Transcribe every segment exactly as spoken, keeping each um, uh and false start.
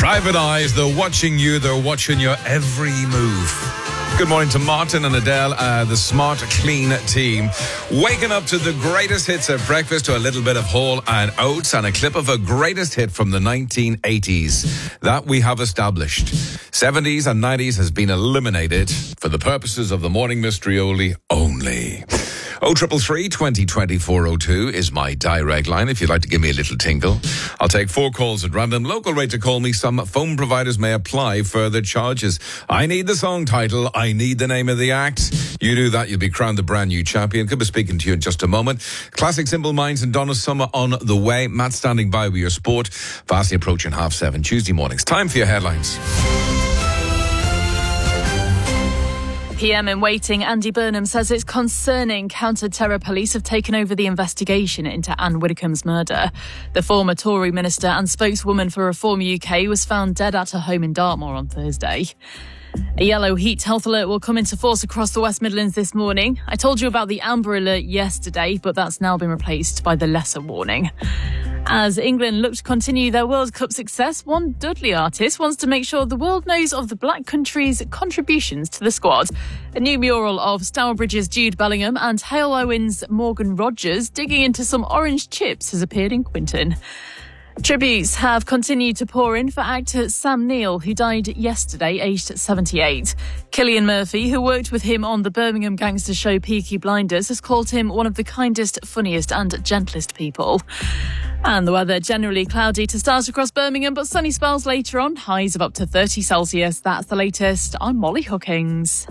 Private eyes, they're watching you, they're watching your every move. Good morning to Martin and Adele, uh, the smart, clean team. Waking up to the greatest hits at breakfast, to a little bit of Hall and Oates and a clip of a greatest hit from the nineteen eighties. That we have established. seventies and nineties has been eliminated for the purposes of the Morning Mystery only. only. oh triple three, twenty, twenty-four oh two is my direct line if you'd like to give me a little tinkle. I'll take four calls at random. Local rate to call me. Some phone providers may apply further charges. I need the song title. I need the name of the act. You do that, you'll be crowned the brand new champion. Could be speaking to you in just a moment. Classic Simple Minds and Donna Summer on the way. Matt standing by with your sport. Fastly approaching half seven Tuesday mornings. Time for your headlines. P M in waiting, Andy Burnham says it's concerning counter-terror police have taken over the investigation into Anne Widdecombe's murder. The former Tory minister and spokeswoman for Reform U K was found dead at her home in Dartmoor on Thursday. A yellow heat health alert will come into force across the West Midlands this morning. I told you about the amber alert yesterday, but that's now been replaced by the lesser warning. As England look to continue their World Cup success, one Dudley artist wants to make sure the world knows of the Black country's contributions to the squad. A new mural of Stourbridge's Jude Bellingham and Hale Owen's Morgan Rogers digging into some orange chips has appeared in Quinton. Tributes have continued to pour in for actor Sam Neill, who died yesterday, aged seventy-eight. Cillian Murphy, who worked with him on the Birmingham gangster show Peaky Blinders, has called him one of the kindest, funniest and gentlest people. And the weather generally cloudy to start across Birmingham, but sunny spells later on, highs of up to thirty Celsius. That's the latest. I'm Molly Hookings.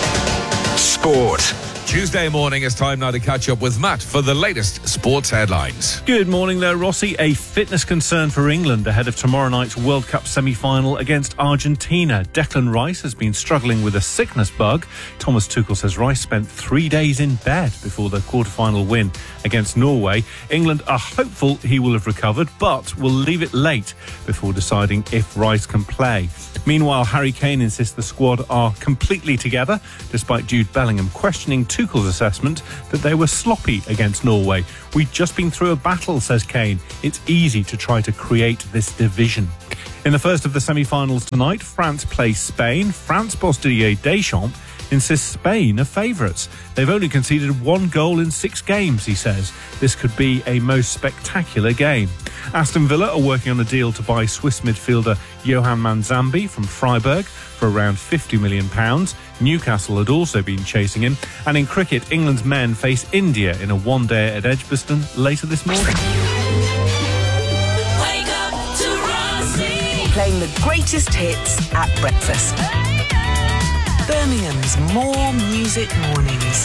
Sport. Tuesday morning, it's time now to catch up with Matt for the latest sports headlines. Good morning there, Rossi. A fitness concern for England ahead of tomorrow night's World Cup semi-final against Argentina. Declan Rice has been struggling with a sickness bug. Thomas Tuchel says Rice spent three days in bed before the quarter-final win against Norway. England are hopeful he will have recovered, but will leave it late before deciding if Rice can play. Meanwhile, Harry Kane insists the squad are completely together, despite Jude Bellingham questioning Tuchel's assessment that they were sloppy against Norway. We've just been through a battle, says Kane. It's easy to try to create this division. In the first of the semi-finals tonight, France plays Spain. France boss Didier Deschamps insists Spain are favourites. They've only conceded one goal in six games, he says. This could be a most spectacular game. Aston Villa are working on a deal to buy Swiss midfielder Johan Manzambi from Freiburg for around fifty million pounds. Newcastle had also been chasing him. And in cricket, England's men face India in a one-day at Edgbaston later this morning. Wake up to Rossi. Playing the greatest hits at breakfast. Birmingham's More Music Mornings.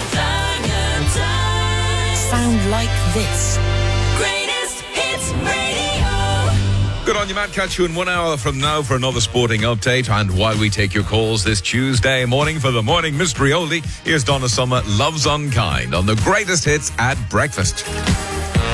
Sound like this. Greatest Hits Radio. Good on you, Matt. Catch you in one hour from now for another sporting update. And while we take your calls this Tuesday morning for the Morning Mystery only, here's Donna Summer, Love's Unkind, on the greatest hits at breakfast.